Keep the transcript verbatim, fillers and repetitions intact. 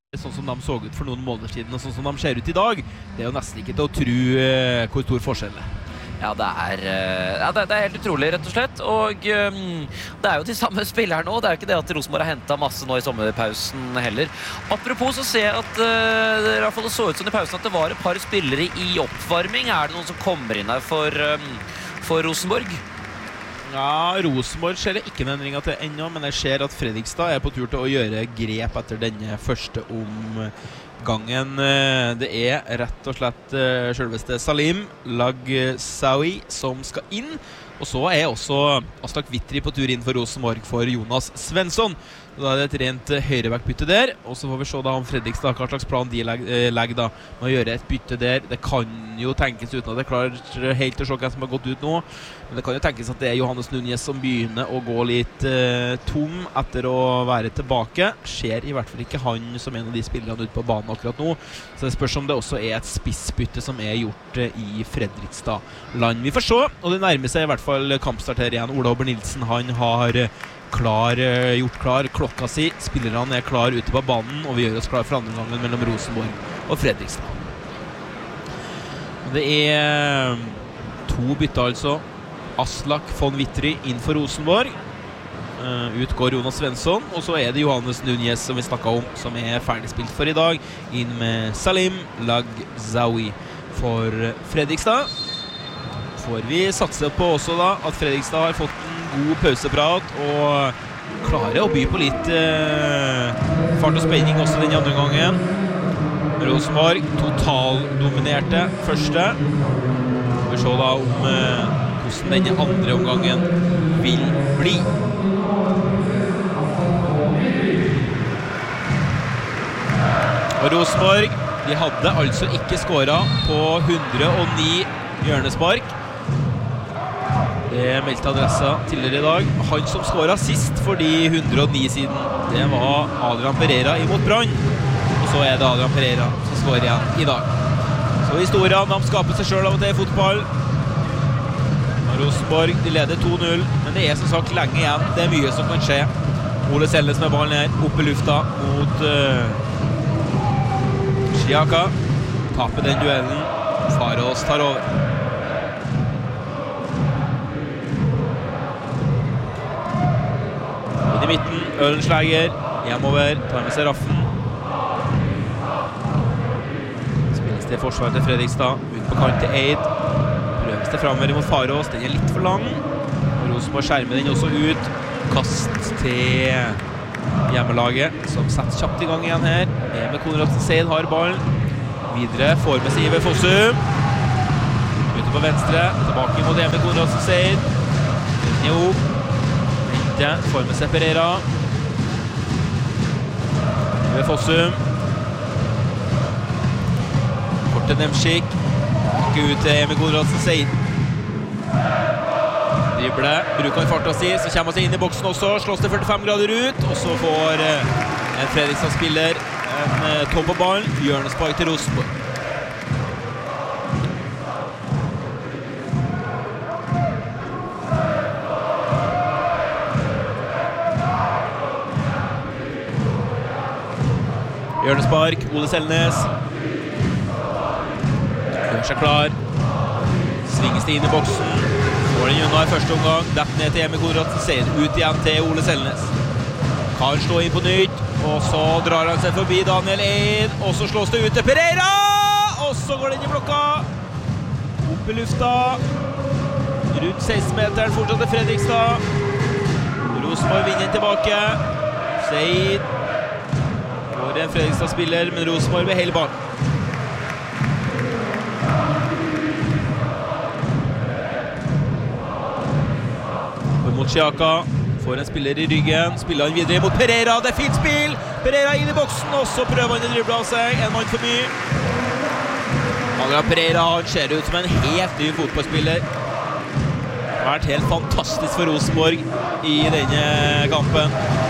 sånn som de så ut for noen måneder siden, og sånn som de ser ut i dag, det er jo nesten ikke til å tro eh, hvor stor forskjell det er. Ja, det er, ja, det er helt utrolig, rett og slett. Og um, det er jo de samme spillere nå. Det er jo ikke det at Rosenborg har hentet masse nå i sommerpausen heller. Apropos så ser jeg at uh, det i hvert fall så ut som i pausen at det var et par spillere i oppvarming. Er det noen som kommer inn her for, um, for Rosenborg? Ja, Rosenborg ser det ikke en endring til ennå, men jeg ser at Fredrikstad er på tur til å gjøre grep etter denne første omgangen. Det er rett og slett selveste Salim Lagsaoui som skal inn, og så er også Aslak Witry på tur inn for Rosenborg for Jonas Svensson. Da er det et rent høyrebackbytte der, og så får vi se da om Fredrikstad hva slags plan de legger leg, da med å gjøre et bytte der. Det kan jo tenkes uten at det klarer helt å se hvem som har gått ut nå, men det kan jo tenkes at det er Johannes Núñez som begynner å gå litt eh, tom etter å være tilbake. Skjer i hvert fall ikke han som en av de spillerne ute på banen akkurat nå, så det spørs om det også er et spissbytte som er gjort eh, i Fredrikstad land. Vi får se, og det nærmer seg i hvert fall kampstart her igjen. Ola Håber Nilsen, han har klar, gjort klar klokka si. Spillerne er klar ute på banen, og vi gjør oss klar for andre gangen mellom Rosenborg og Fredrikstad. Det er to bytter altså. Aslak von Witry inn for Rosenborg. Uh, ut går Jonas Svensson, og så er det Johannes Núñez som vi snakket om, som er ferdigspilt for i dag. Inn med Salim Lagsaoui for Fredrikstad. Får vi satse på også da at Fredrikstad har fått en god pauseprat og klarer å by på litt eh, fart og spenning også den andre gangen. Rosenborg totaldominerte første. Vi ser da om eh, hvordan denne andre omgangen vil bli. Og Rosenborg, de hadde altså ikke skåret på hundre og ni hjørnespark. Det meldte Adressa tidligere i dag. Han som skåret sist for de hundre og ni siden, det var Adrian Pereira imot Brann. Og så er det Adrian Pereira som skårer igjen i dag. Så historien, de skaper seg selv av og til i fotball. Rosenborg, de leder to null, men det er som sagt lenge igjen. Det er mye som kan skje. Ole Selnes med ballen her, opp i lufta mot uh, Xiaka. Taper den duellen. Farås tar over. Inn i midten, Ørenslæger, hjemover, tar med seg Raffen. Spilles det forsvar til Fredrikstad, ut på kant til Eid. Prøves det fremover mot Farås, den er litt for lang. Rosenborg skjermer den også ut. Kast til hjemmelaget, som setter kjapt i gang igjen her. Emil Konradsen Seid har ballen. Videre får med seg Iver Fossum. Ute på venstre, tilbake mot Emil Konradsen Seid. Jo. Får med seg Pereira. Ved Fossum. Kort til Nemchik. Ikke ut til Emil Konradsen Seid. Drible, bruker han farta si, så kommer han seg inn i boksen også. Slås det førtifem grader ut, og så får en Fredrikstad-spiller en topp på ballen. Hjørnespark til Rosenborg. Hjørnespark, Ole Selnes. Gjør seg klar. Svinges det inn i boksen. Får den unna i første omgang. Dett ned til Emil Konradsen Seid. Ut igjen til Ole Selnes. Kan slå inn på nytt. Og så drar han seg forbi Daniel Eid. Og så slås det ut til Pereira. Og så går den i blokka. Opp i lufta. Rundt seksten-meteren fortsatt til Fredrikstad. Rosenborg vinner tilbake. Seid. Går en Fredrikstad-spiller, men Rosenborg ved hele banen. Mot Xiaka. Får en spiller i ryggen. Spiller han videre mot Pereira. Det er fint spill. Pereira inn i boksen, og så prøver han å drible av seg. En mann for mye. Adrian Pereira, han ser ut som en helt ny fotballspiller. Det har vært helt fantastisk for Rosenborg i denne kampen.